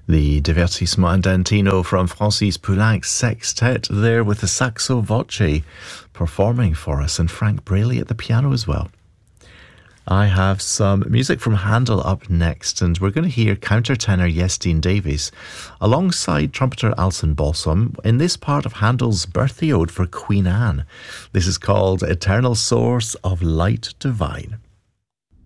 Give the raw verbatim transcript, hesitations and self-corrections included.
The Divertissement Andantino from Francis Poulenc's sextet there with the saxo voce performing for us, and Frank Braley at the piano as well. I have some music from Handel up next, and we're going to hear countertenor Jestine Davies alongside trumpeter Alison Balsom in this part of Handel's birthday ode for Queen Anne. This is called Eternal Source of Light Divine.